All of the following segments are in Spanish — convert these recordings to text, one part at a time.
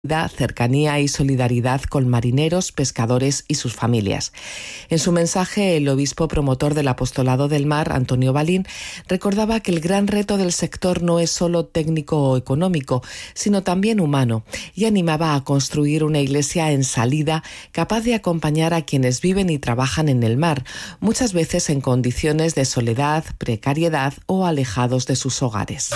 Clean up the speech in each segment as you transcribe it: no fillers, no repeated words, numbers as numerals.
cercanía y solidaridad con marineros, pescadores y sus familias. En su mensaje, el obispo promotor del Apostolado del Mar, Antonio Balín, recordaba que el gran reto del sector no es solo técnico o económico, sino también humano, y animaba a construir una iglesia en salida capaz de acompañar a quienes viven y trabajan en el mar, muchas veces en condiciones de soledad, precariedad o alejados de sus hogares.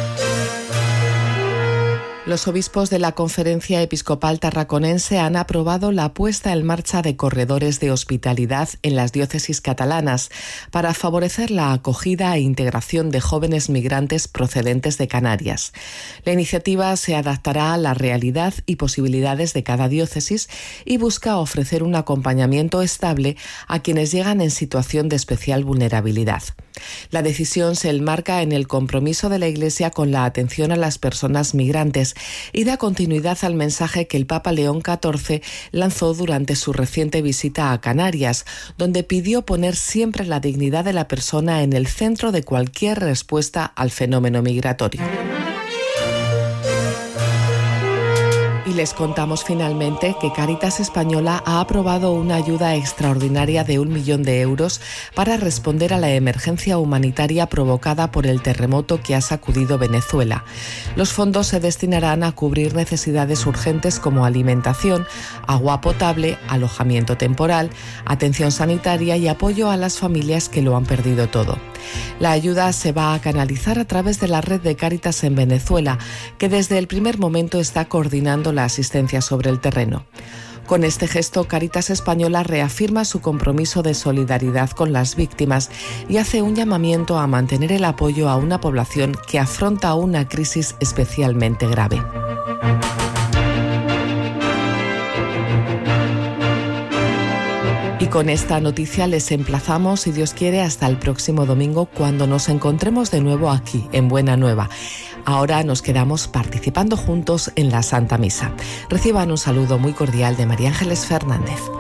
Los obispos de la Conferencia Episcopal Tarraconense han aprobado la puesta en marcha de corredores de hospitalidad en las diócesis catalanas para favorecer la acogida e integración de jóvenes migrantes procedentes de Canarias. La iniciativa se adaptará a la realidad y posibilidades de cada diócesis y busca ofrecer un acompañamiento estable a quienes llegan en situación de especial vulnerabilidad. La decisión se enmarca en el compromiso de la Iglesia con la atención a las personas migrantes y da continuidad al mensaje que el Papa León XIV lanzó durante su reciente visita a Canarias, donde pidió poner siempre la dignidad de la persona en el centro de cualquier respuesta al fenómeno migratorio. Y les contamos finalmente que Cáritas Española ha aprobado una ayuda extraordinaria de 1 millón de euros para responder a la emergencia humanitaria provocada por el terremoto que ha sacudido Venezuela. Los fondos se destinarán a cubrir necesidades urgentes como alimentación, agua potable, alojamiento temporal, atención sanitaria y apoyo a las familias que lo han perdido todo. La ayuda se va a canalizar a través de la red de Cáritas en Venezuela, que desde el primer momento está coordinando la asistencia sobre el terreno. Con este gesto, Cáritas Española reafirma su compromiso de solidaridad con las víctimas y hace un llamamiento a mantener el apoyo a una población que afronta una crisis especialmente grave. Y con esta noticia les emplazamos, si Dios quiere, hasta el próximo domingo, cuando nos encontremos de nuevo aquí, en Buena Nueva. Ahora nos quedamos participando juntos en la Santa Misa. Reciban un saludo muy cordial de María Ángeles Fernández.